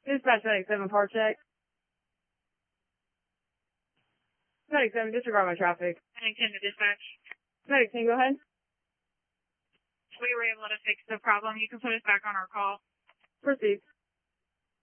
Dispatch Medic 7, part check. Medic 7, disregard my traffic. Medic 10 to dispatch. Medic 10, go ahead. We were able to fix the problem. You can put us back on our call. Proceed.